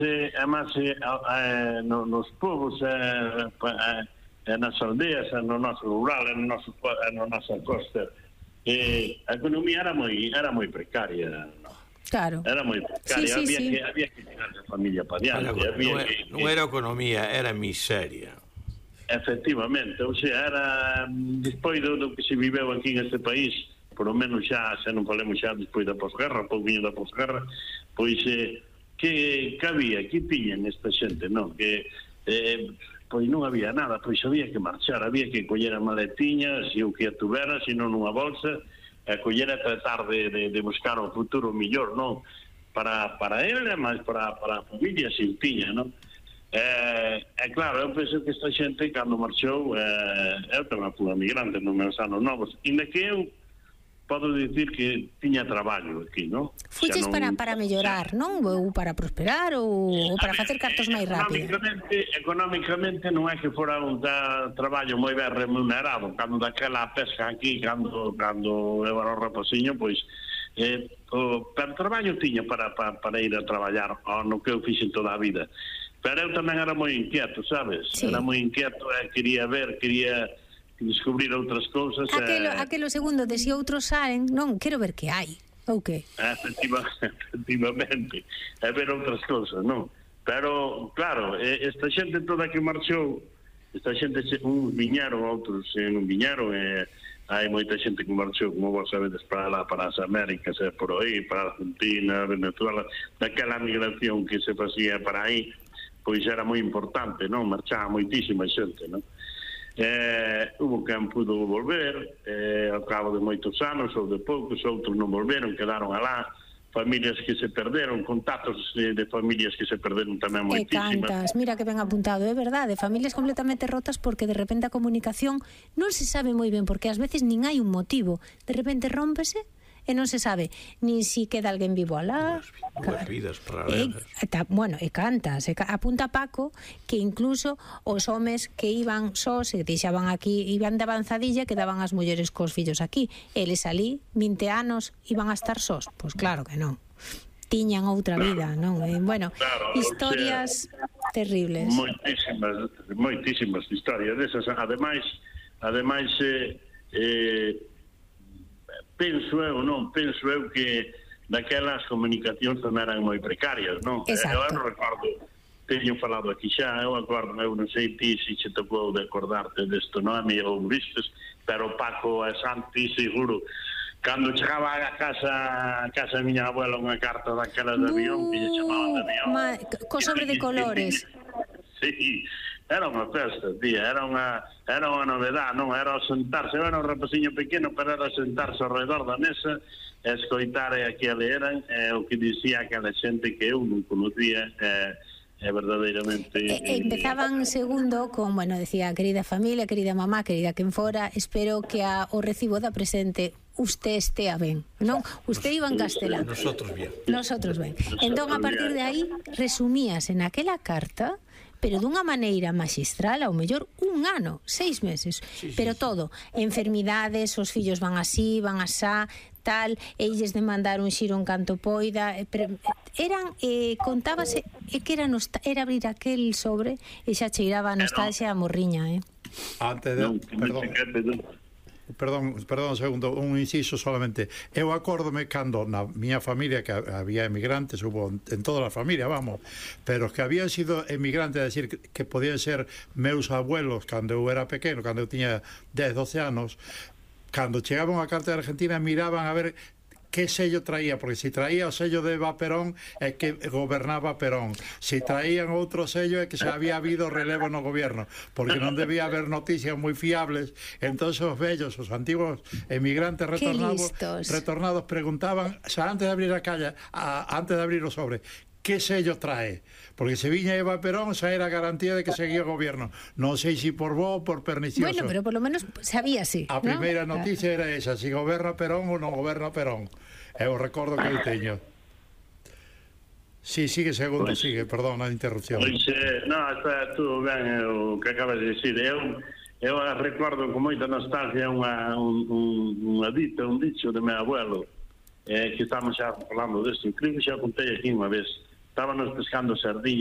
nos povos, nas aldeas, no noso rural, na nosa costa, a economía era moi precaria, non? Claro. Era moi precaria, había que tirar a familia para diante. Non era economía, era miseria. Efectivamente, ou sea, era despois do que se viveu aquí neste país, por lo menos xa non falemos xa despois da posguerra, pouquinho da posguerra, pois que había, que tiñan esta xente, non? Que pois non había nada, pois había que marchar, había que coller a maletiña, se o que a tuvera, se non nunha bolsa, a coller a tratar de buscar o futuro mellor, non? Para ele, mas para a familia se o tiña, non? Claro, eu penso que esta xente, cando marchou, eu tamén fui migrante nos meus anos novos, inda que eu podo dicir que tiña traballo aquí, non? Fuches para mellorar, non? Ou para prosperar, ou para facer cartos máis rápido? Económicamente non é que fora un traballo moi ben remunerado. Cando daquela pesca aquí, cando eu era o rapaciño, pois pero traballo tiña para ir a traballar no que eu fixen toda a vida. Pero eu tamén era moi inquieto, sabes? Sí. Era moi inquieto, quería descubrir outras cousas. Aquelo segundo de se outros saen, non, quero ver que hai, ou que? Efectivamente, ver outras cousas, non? Pero, claro, esta xente toda que marchou, esta xente, uns viñeron, outros non viñeron, hai moita xente que marchou, como vos sabedes, para as Américas, por aí, para Argentina, Venezuela, daquela migración que se facía para aí, pois era moi importante, non? Marchaba moitísima xente, non? Hubo quen pudo volver ao cabo de moitos anos ou de poucos, outros non volveron, quedaron alá, familias que se perderon, contactos de familias que se perderon tamén moitísimas. Cantas, mira que ben apuntado, é verdade, familias completamente rotas porque de repente a comunicación non se sabe moi ben, porque ás veces nin hai un motivo, de repente rómpese e non se sabe nin si queda alguén vivo alá. Vidas paralelas. Bueno, e cantas, apunta Paco que incluso os homes que iban sós e deixaban aquí, iban de avanzadilla, quedaban as mulleres cos fillos aquí, eles alí 20 anos iban a estar sós. Pois claro que non, tiñan outra vida, non? Bueno, claro, historias terribles, moitísimas historias desas. Ademais penso eu que daquelas comunicacións tamén eran moi precarias, non? Eu non recordo, teño falado aquí xa, eu non sei ti se che tocou de acordarte desto, non? A mí ou vistes, pero Paco e Santi seguro, cando chegaba a casa da miña abuela unha carta daquelas de avión, que lle chamaban de avión, co sobre de colores. Sí, era unha festa, tía, era unha novedade, non? Era sentarse, era un rapaciño pequeno, pero era sentarse ao redor da mesa e escoitar que eran o que dicía aquela xente que eu non conocía, verdadeiramente... Empezaban segundo con, bueno, decía, querida familia, querida mamá, querida quen fora, espero que o recibo da presente usted estea ben, non? Usted iba en castelán. Nosotros ben. Entón, a partir de aí, resumíase naquela carta, pero dunha maneira maxistral, ao mellor un ano, 6 meses, pero todo, enfermidades, os fillos van así, van asá, tal, eles de mandar un xiro en canto poida, eran, contábase, que era abrir aquel sobre e xa cheiraba a nostalgia a morriña, Antes de... Perdón un segundo, un inciso solamente. Eu acórdome cando na miña familia, que había emigrantes, hubo en toda a familia, vamos, pero que habían sido emigrantes, é dicir, que podían ser meus abuelos cando eu era pequeno, cando eu tiña 10, 12 anos, cando chegaban a carta de Argentina miraban a ver que sello traía, porque se traía o sello de Eva Perón é que gobernaba Perón, se traían outro sello é que xa había habido relevo no goberno, porque non debía haber noticias moi fiables. Entón os vellos, os antiguos emigrantes retornados preguntaban, xa antes de abrir a calla, antes de abrir o sobre, que sello trae, porque se viña Eva Perón xa era garantía de que seguía o goberno, non sei se por bo ou por pernicioso. Bueno, pero por lo menos sabíase, a primeira noticia era esa, se goberna Perón ou non goberna Perón. Eu recordo que eu teño. Sí, sigue segundo, sigue, perdón, a interrupción. Pois, está todo ben o que acabas de dicir. Eu recordo con moita nostalgia un dicho de meu abuelo, que estamos xa falando desto, creo que xa contei aquí unha vez, estábamos pescando sardiñas